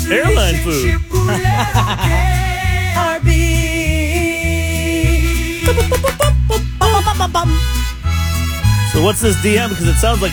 airline food. So what's this DM? Because it sounds like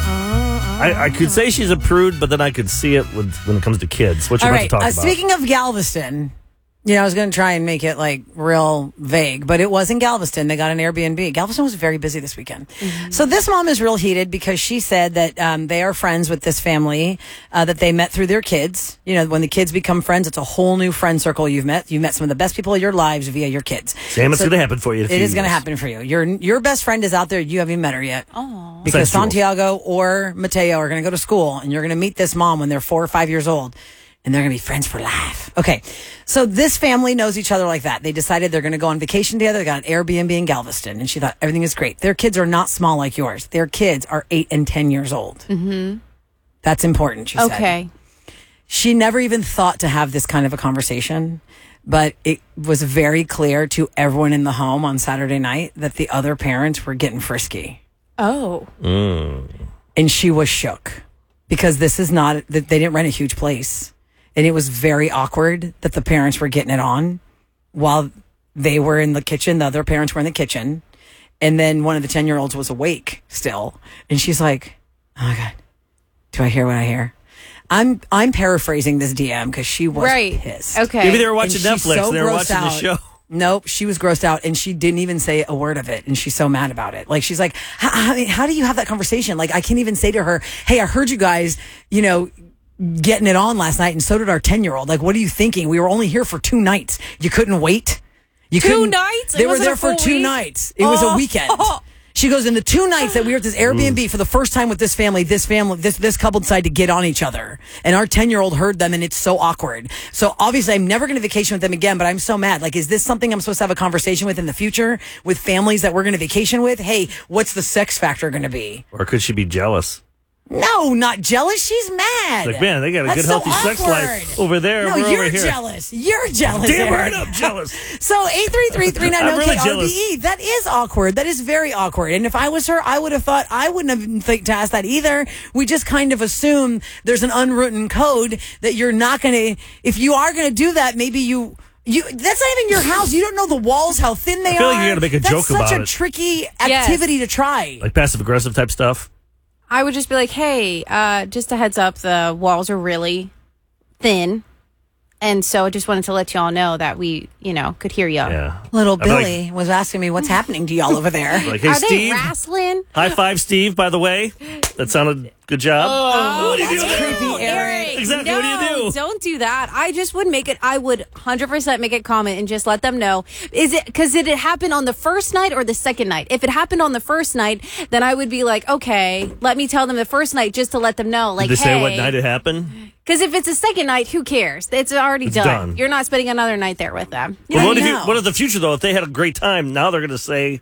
I could say she's a prude, but then I could see it when it comes to kids. What you want to talk about? Speaking of Galveston, I was going to try and make it like real vague, but it was in Galveston. They got an Airbnb. Galveston was very busy this weekend. Mm-hmm. So this mom is real heated because she said that they are friends with this family that they met through their kids. When the kids become friends, it's a whole new friend circle you've met. You've met some of the best people in your lives via your kids. Sam, it's going to happen for you. It is going to happen for you. Your best friend is out there. You haven't even met her yet. Oh, because Santiago or Mateo are going to go to school, and you're going to meet this mom when they're 4 or 5 years old. And they're going to be friends for life. Okay. So this family knows each other like that. They decided they're going to go on vacation together. They got an Airbnb in Galveston. And she thought everything is great. Their kids are not small like yours. Their kids are 8 and 10 years old. Mm-hmm. That's important, she said. Okay. She never even thought to have this kind of a conversation. But it was very clear to everyone in the home on Saturday night that the other parents were getting frisky. Oh. And she was shook. Because this is not, they didn't rent a huge place. And it was very awkward that the parents were getting it on while they were in the kitchen. The other parents were in the kitchen. And then one of the 10-year-olds was awake still. And she's like, oh my God, do I hear what I hear? I'm paraphrasing this DM because she was pissed. Okay. Maybe they were watching Netflix and they were watching the show. Nope, she was grossed out and she didn't even say a word of it. And she's so mad about it. Like, she's like, how do you have that conversation? Like, I can't even say to her, hey, I heard you guys, getting it on last night, and so did our 10-year-old. Like, what are you thinking? We were only here for 2 nights. You couldn't wait? Two nights? They were there for 2 nights. It was a weekend. She goes, in the 2 nights that we were at this Airbnb for the first time with this couple decided to get on each other. And our 10-year-old heard them, and it's so awkward. So obviously I'm never going to vacation with them again, but I'm so mad. Like, is this something I'm supposed to have a conversation with in the future with families that we're going to vacation with? Hey, what's the sex factor going to be? Or could she be jealous? No, not jealous. She's mad. Like, man, they got a good, healthy sex life over there. No, you're jealous. You're jealous. Damn right, I'm jealous. So 833-390-KRBE. Really that is awkward. That is very awkward. And if I was her, I would have thought I wouldn't have think to ask that either. We just kind of assume there's an unwritten code that you're not going to. If you are going to do that, maybe you. That's not even your house. You don't know the walls, how thin they are. I feel like you got to make a joke about it. That's such a tricky activity to try. Like passive aggressive type stuff. I would just be like, hey, just a heads up, the walls are really thin. And so I just wanted to let y'all know that we, could hear y'all. Yeah. Little Billy was asking me what's happening to y'all over there. Like, hey, are Steve. They wrestling? High five, Steve, by the way. That sounded good job. Oh, what do you do that's creepy, Eric. Exactly, no, what do you do? Don't do that. I just would make it, I would 100% make a comment and just let them know. Did it happen on the first night or the second night? If it happened on the first night, then I would be like, okay, let me tell them the first night just to let them know. Like, Did they say what night it happened? Because if it's a second night, who cares? It's already done. You're not spending another night there with them. Well, what if the future, though? If they had a great time, now they're going to say,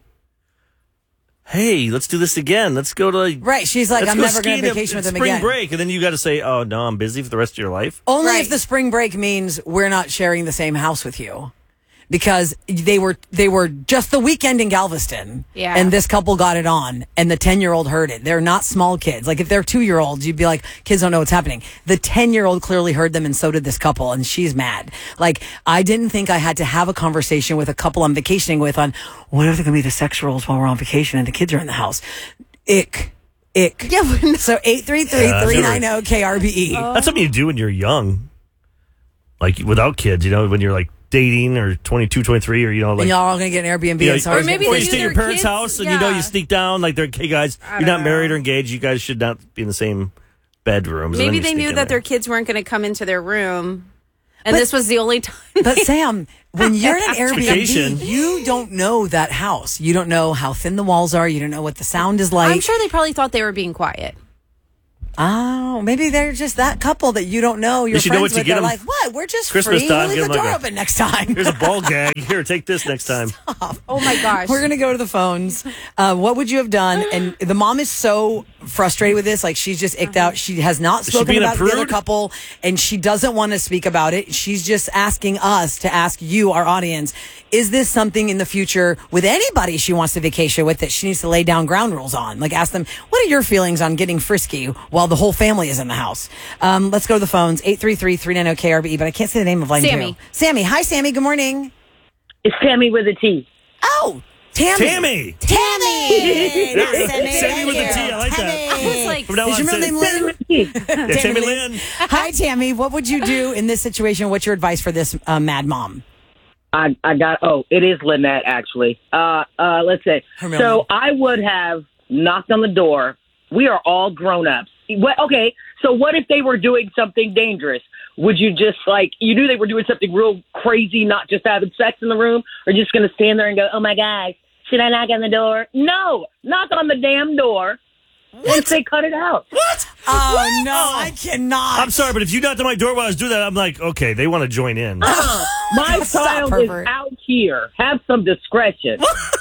hey, let's do this again. Let's go to... Right, she's like, I'm never going to vacation with them again. Spring break, and then you got to say, oh, no, I'm busy for the rest of your life. Only if the spring break means we're not sharing the same house with you. Because they were just the weekend in Galveston. Yeah. And this couple got it on, and the 10-year-old heard it. They're not small kids. Like, if they're 2-year-olds, you'd be like, kids don't know what's happening. The 10-year-old clearly heard them, and so did this couple, and she's mad. Like, I didn't think I had to have a conversation with a couple I'm vacationing with on, what if they're going to be the sex roles while we're on vacation and the kids are in the house? Ick. Yeah. So 833-390-KRBE. That's something you do when you're young. Like, without kids, when you're like, dating or 22, 23, or like, and y'all are all gonna get an Airbnb. Or maybe you stay at your parents' house and you sneak down. Like, they're, hey guys, you're not married or engaged. You guys should not be in the same bedrooms. Maybe they knew that their kids weren't going to come into their room, and this was the only time. But Sam, when you're in an Airbnb, you don't know that house. You don't know how thin the walls are. You don't know what the sound is like. I'm sure they probably thought they were being quiet. Oh, maybe they're just that couple that you don't know. You're friends with. They're like, what? We're just Christmas free. time, We'll leave the door open next time. Here's a ball gag. Here, take this next time. Stop. Oh my gosh. We're gonna go to the phones. What would you have done? And the mom is so frustrated with this. Like, she's just icked out. She has not spoken about the other couple, and she doesn't want to speak about it. She's just asking us to ask you, our audience, is this something in the future with anybody she wants to vacation with that she needs to lay down ground rules on? Like, ask them, what are your feelings on getting frisky while while the whole family is in the house. Let's go to the phones. 833-390-KRBE, but I can't say the name of line Sammy. 2. Sammy. Hi, Sammy. Good morning. It's Tammy with a T. Oh, Tammy. Tammy! Not Sammy. Sammy with a T. I like that. I was like, From now Is on, your middle say- name Lynn? Yeah, Tammy Lynn. Hi, Tammy. What would you do in this situation? What's your advice for this mad mom? It is Lynette, actually. Let's say. Her middle So name. I would have knocked on the door. We are all grown-ups. Okay, so what if they were doing something dangerous? Would you just, you knew they were doing something real crazy, not just having sex in the room, or just going to stand there and go, oh, my gosh, should I knock on the door? No, knock on the damn door. Once they cut it out. What? Oh, no, I cannot. I'm sorry, but if you knocked on my door while I was doing that, I'm like, okay, they want to join in. My Stop, child pervert. is out here. Have some discretion.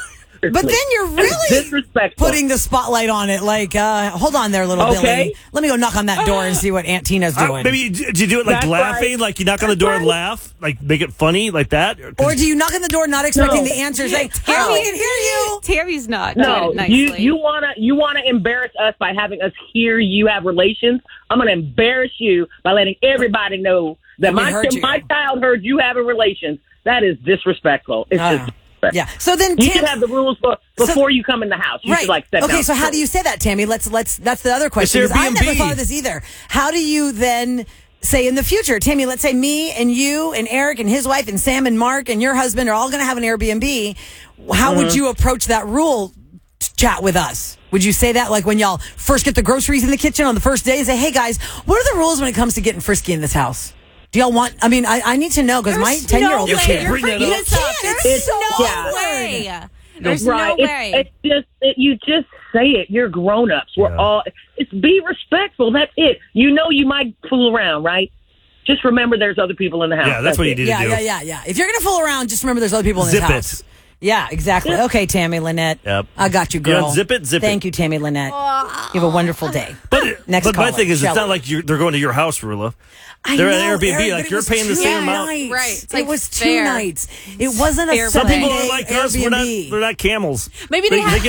But then you're really disrespectful. putting the spotlight on it. Hold on there, little Okay. Billy. Let me go knock on that door and see what Aunt Tina's doing. Maybe did you do it like That's laughing, right. like you knock on the door and laugh, like make it funny, like that? Or do you knock on the door not expecting No. the answer? Say, oh, we can hear you. Tammy's not No, doing it nicely. you wanna embarrass us by having us hear you have relations. I'm gonna embarrass you by letting everybody know that We heard you. my child heard you having relations. That is disrespectful. It's just disrespectful. Yeah. So then, You Tam- should have the rules before you come in the house. You right. should step Okay. down. So how do you say that, Tammy? Let's. That's the other question. It's 'cause I've never Airbnb. thought of this either. How do you then say in the future, Tammy? Let's say me and you and Eric and his wife and Sam and Mark and your husband are all going to have an Airbnb. How would you approach that rule chat with us? Would you say that like when y'all first get the groceries in the kitchen on the first day and say, hey guys, what are the rules when it comes to getting frisky in this house? Do y'all want, I need to know because my 10-year-old You is can't here. bring that You're up. bringing this up. It's There's so no awkward. way. There's Right. no way. You just say it. You're grown-ups. We're Yeah. all. It's be respectful. That's it. You know you might fool around, right? Just remember there's other people in the house. Yeah, that's what you it. need to do. Yeah. If you're going to fool around, just remember there's other people in this Zip it. house. Yeah, exactly. Okay, Tammy Lynette. Yep. I got you, girl. Yeah, zip it. Thank you, Tammy Lynette. You have a wonderful day. But Next but my caller, thing is, it's Shelley. not like they're going to your house, Rula. I They're know, at Airbnb, Eric, like but it you're was paying the 2 same amount. nights. Right. It's It like was 2 fair. nights. It wasn't a Fair Some Sunday people are like us. Airbnb. They're not camels. Maybe they had-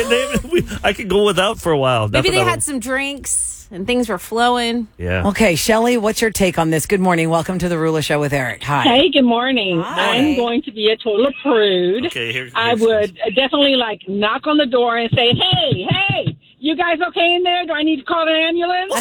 I could go without for a while. Maybe That's they what I had some drinks and things were flowing. Yeah. Okay, Shelley, what's your take on this? Good morning. Welcome to the Rula Show with Eric. Hi. Hey, good morning. Hi. I'm going to be a total prude. Okay, here- I here's- would definitely knock on the door and say, hey, you guys okay in there? Do I need to call the ambulance?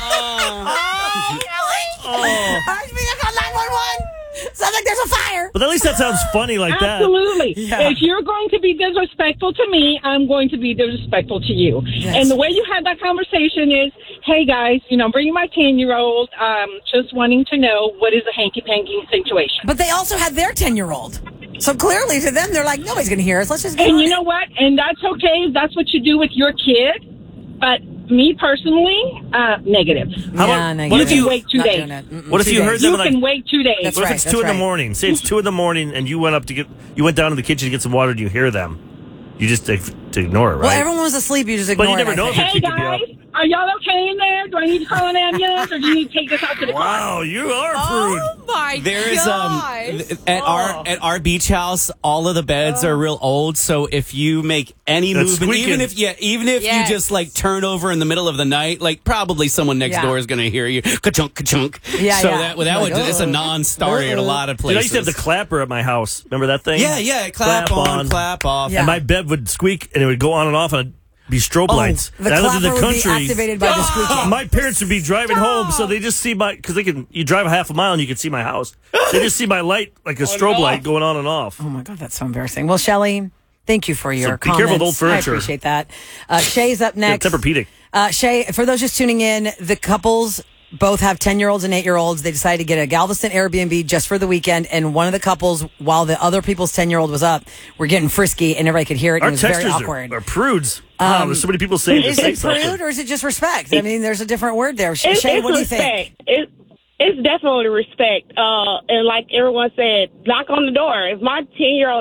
Sounds like there's a fire. But at least that sounds funny like that. Absolutely. Yeah. If you're going to be disrespectful to me, I'm going to be disrespectful to you. Yes. And the way you had that conversation is, hey, guys, I'm bringing my 10-year-old, just wanting to know what is a hanky-panky situation. But they also had their 10-year-old. So clearly to them, they're like, nobody's going to hear us. Let's just get And on you it. know what? And that's okay. That's what you do with your kid. But me personally, negative. How Yeah, about- negative. what if you- Wait 2 Not days. doing it. Mm-mm, What if 2 you heard days. them You like? can wait 2 days. That's What if right, it's that's 2 in the right. morning? Say it's 2 in the morning, and you went down to the kitchen to get some water, and you hear them. You just to ignore it, right? Well, everyone was asleep. You just But ignore you it. never I know think. if Hey She could be guys, are y'all okay in there? Do I need to call an ambulance or do you need to take this out to the car? Wow, you are a prude. Oh my There is gosh. at our beach house, all of the beds are real old. So if you make any That's movement, squeaking. even if Yes. you just turn over in the middle of the night, probably someone next Yeah. door is going to hear you ka-chunk ka-chunk. Yeah, so yeah. that Like, would it's a non-starter at a lot of Dude, places. I used to have the clapper at my house. Remember that thing? yeah, clap on, clap off. Yeah. And my bed would squeak, and it would go on and off, and it'd be strobe lights. The And I lived in clapper the would be country. activated by the squeaking. My parents would be driving home, so they just see because you drive a half a mile and you can see my house. They just see my light, like a strobe light going on and off. Oh my God, that's so embarrassing. Well, Shelley, thank you for your be comments. careful with old furniture. I appreciate that. Shay's up next. Tempur-Pedic. Shay, for those just tuning in, the couples both have 10-year-olds and 8-year-olds. They decided to get a Galveston Airbnb just for the weekend. And one of the couples, while the other people's 10-year-old was up, were getting frisky and everybody could hear it. And Our it was very textures awkward. are prudes. Wow, there's so many people saying Is to say it something. prude or is it just respect? I mean, there's a different word there. Shay, It's what do you respect. think? It's definitely respect. And like everyone said, knock on the door. If my 10-year-old